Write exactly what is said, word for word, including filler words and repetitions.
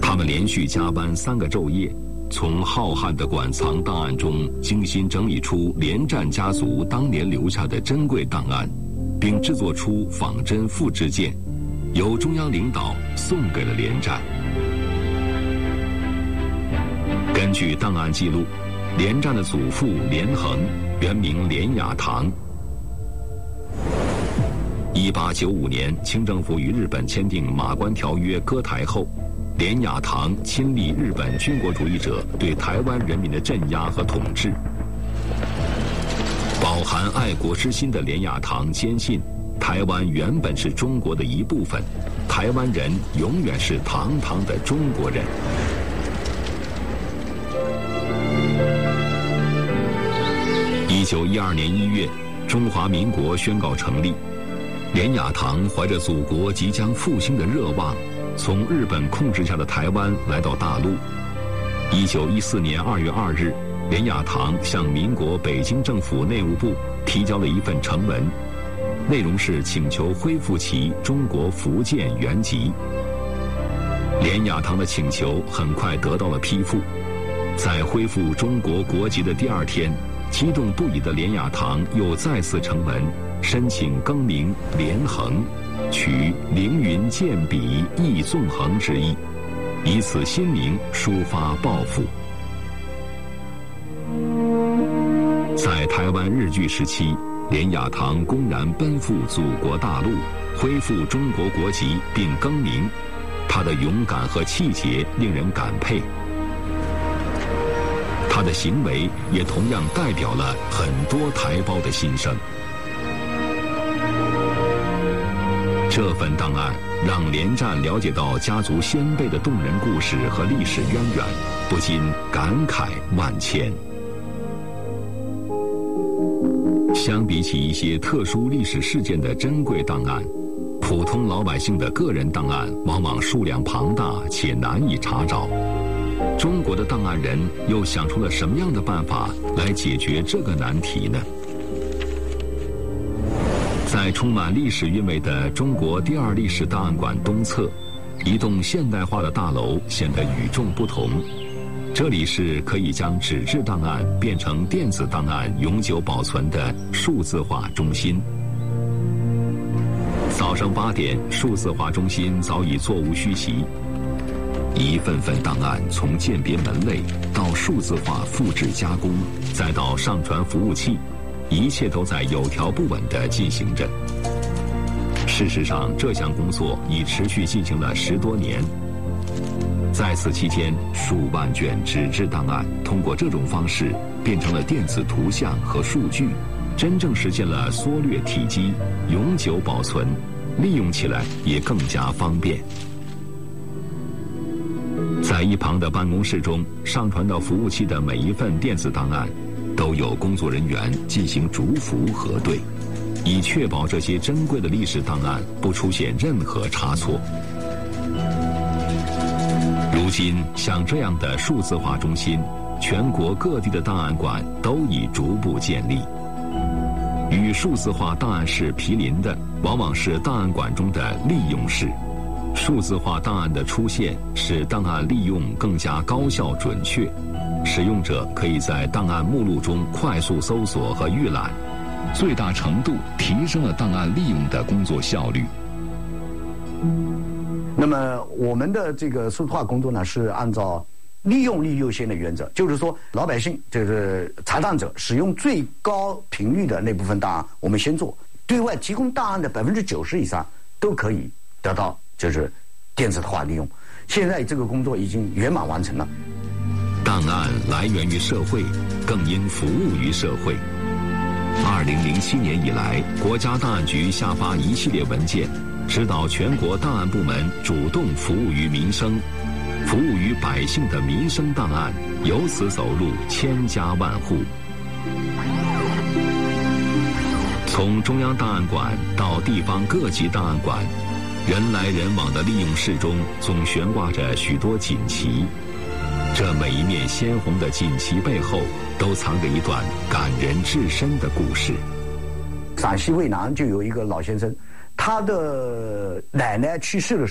他们连续加班三个昼夜，从浩瀚的馆藏档案中精心整理出连战家族当年留下的珍贵档案，并制作出仿真复制件，由中央领导送给了连战。根据档案记录，连战的祖父连横原名连雅堂。一八九五年，清政府与日本签订《马关条约》割台后，连雅堂亲历日本军国主义者对台湾人民的镇压和统治。饱含爱国之心的连雅堂坚信，台湾原本是中国的一部分，台湾人永远是堂堂的中国人。一九一二年一月，中华民国宣告成立。连雅堂怀着祖国即将复兴的热望，从日本控制下的台湾来到大陆。一九一四年二月二日，连雅堂向民国北京政府内务部提交了一份呈文，内容是请求恢复其中国福建原籍。连雅堂的请求很快得到了批复，在恢复中国国籍的第二天，激动不已的连雅堂又再次呈文，申请更名连横，取凌云剑笔意纵横之意，以此新名抒发抱负。在台湾日据时期，连雅堂公然奔赴祖国大陆，恢复中国国籍并更名，他的勇敢和气节令人感佩。他的行为也同样代表了很多台胞的心声。这份档案让连战了解到家族先辈的动人故事和历史渊源，不禁感慨万千。相比起一些特殊历史事件的珍贵档案，普通老百姓的个人档案往往数量庞大且难以查找。中国的档案人又想出了什么样的办法来解决这个难题呢？在充满历史韵味的中国第二历史档案馆东侧，一栋现代化的大楼显得与众不同。这里是可以将纸质档案变成电子档案永久保存的数字化中心。早上八点，数字化中心早已座无虚席。一份份档案从鉴别门类到数字化复制加工，再到上传服务器，一切都在有条不紊地进行着。事实上，这项工作已持续进行了十多年。在此期间，数万卷纸质档案通过这种方式变成了电子图像和数据，真正实现了缩略体积、永久保存，利用起来也更加方便。在一旁的办公室中，上传到服务器的每一份电子档案都有工作人员进行逐幅核对，以确保这些珍贵的历史档案不出现任何差错。如今，像这样的数字化中心，全国各地的档案馆都已逐步建立。与数字化档案室毗邻的，往往是档案馆中的利用室。数字化档案的出现，使档案利用更加高效准确，使用者可以在档案目录中快速搜索和预览，最大程度提升了档案利用的工作效率。 那么我们的这个数字化工作呢，是按照利用率优先的原则，就是说老百姓就是查档者使用最高频率的那部分档案我们先做，对外提供档案的百分之九十以上都可以得到就是电子化利用。现在这个工作已经圆满完成了。 档案来源于社会，更应服务于社会。二零零七年以来，国家档案局下发一系列文件，指导全国档案部门主动服务于民生，服务于百姓的民生档案由此走入千家万户。从中央档案馆到地方各级档案馆，人来人往的利用室中总悬挂着许多锦旗，这每一面鲜红的锦旗背后都藏着一段感人至深的故事。 陕西渭南就有一个老先生，他的奶奶去世的时候